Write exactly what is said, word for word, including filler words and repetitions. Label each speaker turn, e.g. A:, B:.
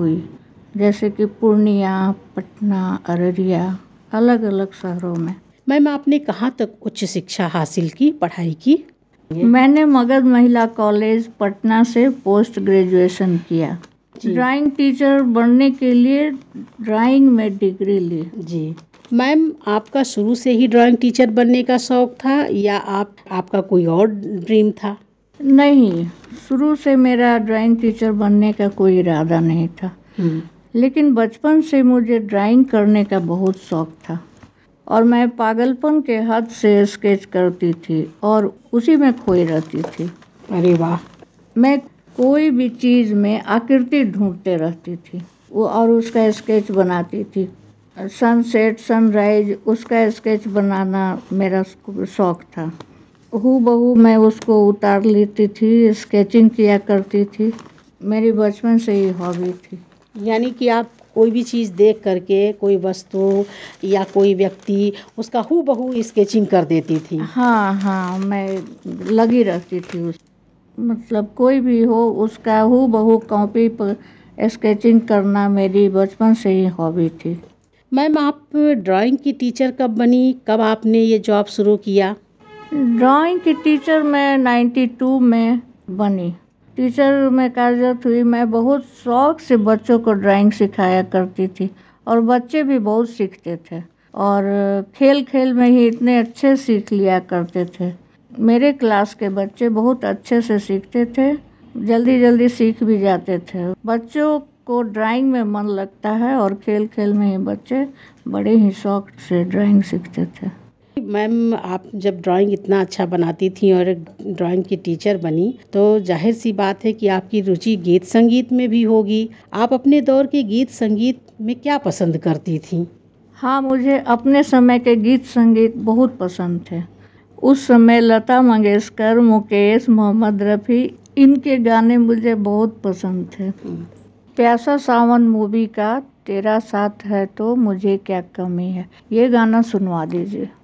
A: हुई, जैसे कि पूर्णिया, पटना, अररिया, अलग अलग शहरों में।
B: मैम आपने कहाँ तक उच्च शिक्षा हासिल की, पढ़ाई की?
A: मैंने मगध महिला कॉलेज पटना से पोस्ट ग्रेजुएशन किया। ड्राइंग टीचर बनने के लिए ड्राइंग में डिग्री ली।
B: जी मैम, आपका शुरू से ही ड्राइंग टीचर बनने का शौक था या आप आपका कोई और ड्रीम था?
A: नहीं, शुरू से मेरा ड्राइंग टीचर बनने का कोई इरादा नहीं था, लेकिन बचपन से मुझे ड्राइंग करने का बहुत शौक था और मैं पागलपन के हद से स्केच करती थी और उसी में खोई रहती थी।
B: अरे वाह!
A: मैं कोई भी चीज़ में आकृति ढूंढते रहती थी वो और उसका स्केच बनाती थी। सनसेट, सनराइज, उसका स्केच बनाना मेरा शौक था। हूबहू मैं उसको उतार लेती थी, स्केचिंग किया करती थी। मेरी बचपन से ही हॉबी थी।
B: यानी कि आप कोई भी चीज़ देख करके, कोई वस्तु या कोई व्यक्ति, उसका हूबहू स्केचिंग कर देती थी?
A: हाँ हाँ, मैं लगी रहती थी उस मतलब कोई भी हो उसका हूबहू कॉपी पर स्केचिंग करना मेरी बचपन से ही हॉबी थी।
B: मैम आप ड्राइंग की टीचर कब बनी? कब आपने ये जॉब शुरू किया?
A: ड्राइंग की टीचर मैं बानवे में बनी। टीचर में कार्यरत हुई। मैं बहुत शौक से बच्चों को ड्राइंग सिखाया करती थी और बच्चे भी बहुत सीखते थे और खेल खेल में ही इतने अच्छे सीख लिया करते थे। मेरे क्लास के बच्चे बहुत अच्छे से सीखते थे, जल्दी जल्दी सीख भी जाते थे। बच्चों को ड्राइंग में मन लगता है और खेल खेल में ही बच्चे बड़े ही शौक से ड्राइंग सीखते थे।
B: मैम आप जब ड्राइंग इतना अच्छा बनाती थी और ड्राइंग की टीचर बनी तो जाहिर सी बात है कि आपकी रुचि गीत संगीत में भी होगी। आप अपने दौर के गीत संगीत में क्या पसंद करती थी?
A: हाँ, मुझे अपने समय के गीत संगीत बहुत पसंद थे। उस समय लता मंगेशकर, मुकेश, मोहम्मद रफ़ी, इनके गाने मुझे बहुत पसंद थे। प्यासा सावन मूवी का तेरा साथ है तो मुझे क्या कमी है, ये गाना सुनवा दीजिए।